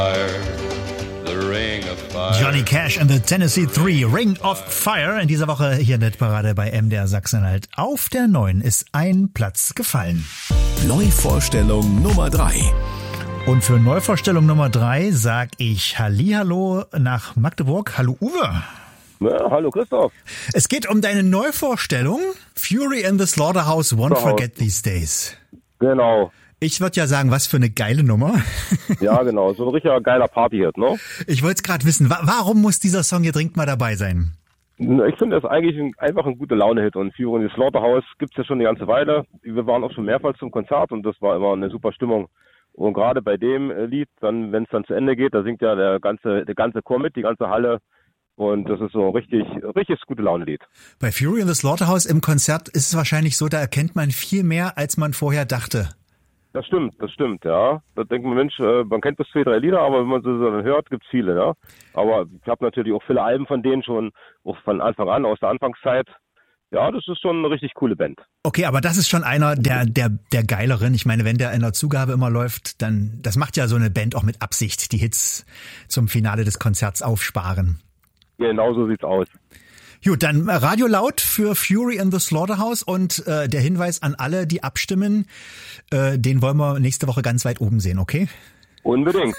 Johnny Cash and the Tennessee 3, Ring of Fire. In dieser Woche hier in der Parade bei MDR Sachsen-Anhalt. Auf der 9 ist ein Platz gefallen. Neuvorstellung Nummer 3. Und für Neuvorstellung Nummer 3 sag ich Hallihallo nach Magdeburg. Hallo Uwe. Ja, hallo Christoph. Es geht um deine Neuvorstellung. Fury in the Slaughterhouse, Won't Forget These Days. Genau. Ich würde ja sagen, was für eine geile Nummer. Ja, genau. So ein richtiger geiler Partyhit, ne? Ich wollte es gerade wissen, warum muss dieser Song hier dringend mal dabei sein? Ich finde, das ist eigentlich einfach ein gute Laune-Hit. Und Fury in the Slaughterhouse gibt's ja schon eine ganze Weile. Wir waren auch schon mehrmals zum Konzert und das war immer eine super Stimmung. Und gerade bei dem Lied, dann, wenn es dann zu Ende geht, da singt ja der ganze Chor mit, die ganze Halle. Und das ist so ein richtig gute Laune-Lied. Bei Fury in the Slaughterhouse im Konzert ist es wahrscheinlich so, da erkennt man viel mehr, als man vorher dachte. Das stimmt, ja. Da denkt man, Mensch, man kennt bis 2, 3 Lieder, aber wenn man sie dann hört, gibt's viele, ja. Aber ich habe natürlich auch viele Alben von denen schon, auch von Anfang an, aus der Anfangszeit. Ja, das ist schon eine richtig coole Band. Okay, aber das ist schon einer der geileren. Ich meine, wenn der in der Zugabe immer läuft, dann, das macht ja so eine Band auch mit Absicht, die Hits zum Finale des Konzerts aufsparen. Genau so sieht's aus. Gut, dann Radio laut für Fury in the Slaughterhouse und der Hinweis an alle, die abstimmen, den wollen wir nächste Woche ganz weit oben sehen, okay? Unbedingt.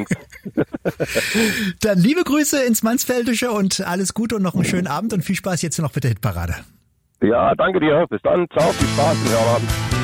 Dann liebe Grüße ins Mansfeldische und alles Gute und noch einen schönen Abend und viel Spaß jetzt noch mit der Hitparade. Ja, danke dir. Bis dann. Ciao, viel Spaß.